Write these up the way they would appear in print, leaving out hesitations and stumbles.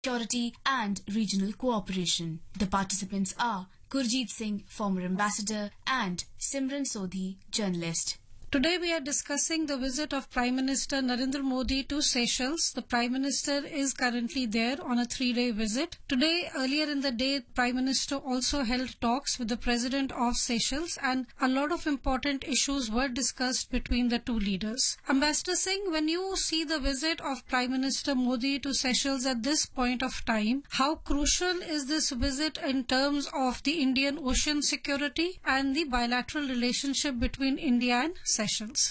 security and regional cooperation. The participants are Gurjeet Singh, former ambassador, and Simran Sodhi, journalist. Today we are discussing the visit of Prime Minister Narendra Modi to Seychelles. The Prime Minister is currently there on a 3-day visit. Today, earlier in the day, Prime Minister also held talks with the President of Seychelles, and a lot of important issues were discussed between the two leaders. Ambassador Singh, when you see the visit of Prime Minister Modi to Seychelles at this point of time, how crucial is this visit in terms of the Indian Ocean security and the bilateral relationship between India and Seychelles?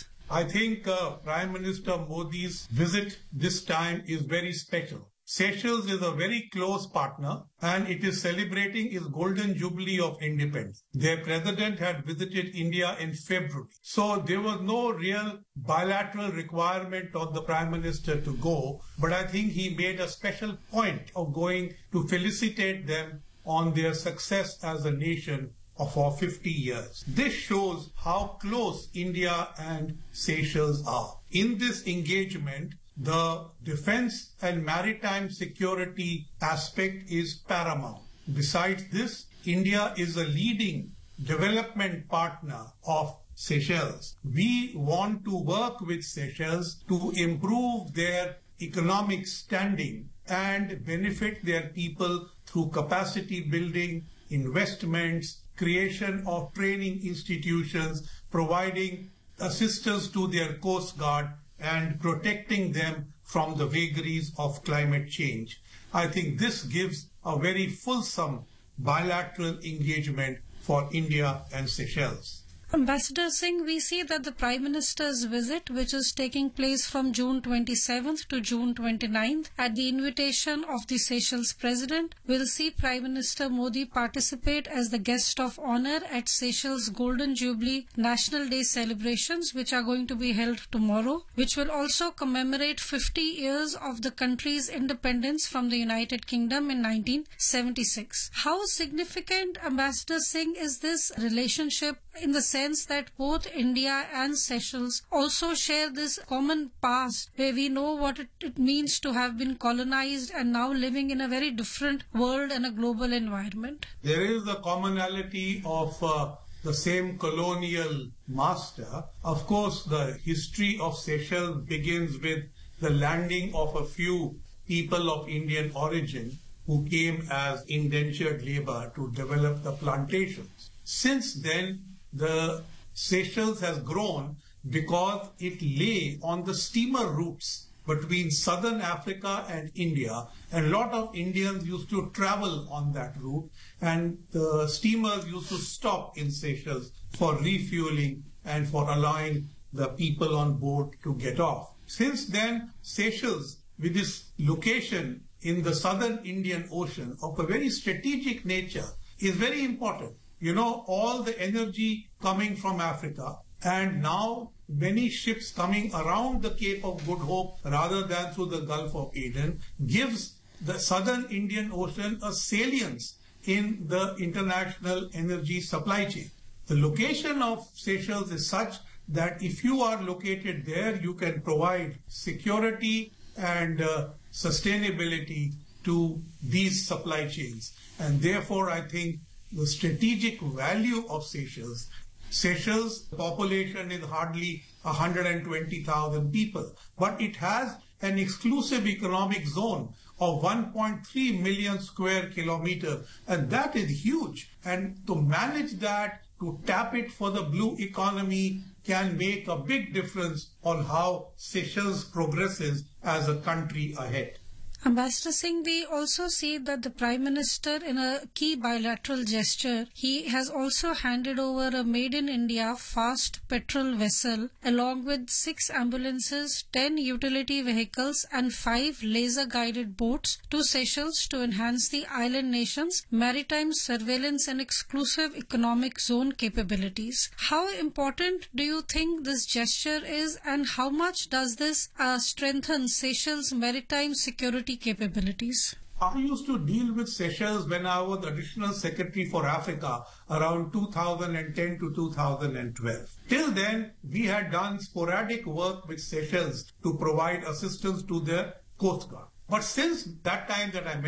I think Prime Minister Modi's visit this time is very special. Seychelles is a very close partner and it is celebrating its golden jubilee of independence. Their president had visited India in February. So there was no real bilateral requirement on the Prime Minister to go, but I think he made a special point of going to felicitate them on their success as a nation for 50 years. This shows how close India and Seychelles are. In this engagement, the defense and maritime security aspect is paramount. Besides this, India is a leading development partner of Seychelles. We want to work with Seychelles to improve their economic standing and benefit their people through capacity building, investments, creation of training institutions, providing assistance to their Coast Guard and protecting them from the vagaries of climate change. I think this gives a very fulsome bilateral engagement for India and Seychelles. Ambassador Singh, we see that the Prime Minister's visit, which is taking place from June 27th to June 29th, at the invitation of the Seychelles President, will see Prime Minister Modi participate as the guest of honor at Seychelles Golden Jubilee National Day celebrations, which are going to be held tomorrow, which will also commemorate 50 years of the country's independence from the United Kingdom in 1976. How significant, Ambassador Singh, is this relationship in the sense that both India and Seychelles also share this common past where we know what it means to have been colonized and now living in a very different world and a global environment? There is the commonality of the same colonial master. Of course, the history of Seychelles begins with the landing of a few people of Indian origin who came as indentured labor to develop the plantations. Since then, the Seychelles has grown because it lay on the steamer routes between southern Africa and India, and a lot of Indians used to travel on that route, and the steamers used to stop in Seychelles for refueling and for allowing the people on board to get off. Since then, Seychelles, with its location in the southern Indian Ocean of a very strategic nature, is very important. You know, all the energy coming from Africa and now many ships coming around the Cape of Good Hope rather than through the Gulf of Aden gives the southern Indian Ocean a salience in the international energy supply chain. The location of Seychelles is such that if you are located there, you can provide security and sustainability to these supply chains. And therefore, I think the strategic value of Seychelles. Seychelles' population is hardly 120,000 people, but it has an exclusive economic zone of 1.3 million square kilometers, and that is huge. And to manage that, to tap it for the blue economy can make a big difference on how Seychelles progresses as a country ahead. Ambassador Singh, we also see that the Prime Minister, in a key bilateral gesture, he has also handed over a Made in India fast petrol vessel along with 6 ambulances, 10 utility vehicles and 5 laser-guided boats to Seychelles to enhance the island nation's maritime surveillance and exclusive economic zone capabilities. How important do you think this gesture is, and how much does this strengthen Seychelles' maritime security capabilities? I used to deal with Seychelles when I was Additional Secretary for Africa around 2010 to 2012. Till then, we had done sporadic work with Seychelles to provide assistance to their Coast Guard. But since that time that I